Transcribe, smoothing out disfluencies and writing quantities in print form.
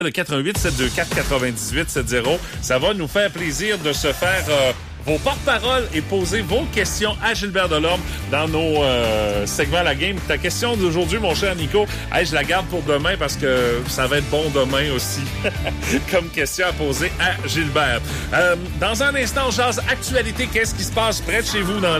Le 88-724-9870. Ça va nous faire plaisir de se faire vos porte-paroles et poser vos questions à Gilbert Delorme dans nos segments à la game. Ta question d'aujourd'hui, mon cher Nico, je la garde pour demain parce que ça va être bon demain aussi comme question à poser à Gilbert. Dans un instant, on jase actualité. Qu'est-ce qui se passe près de chez vous dans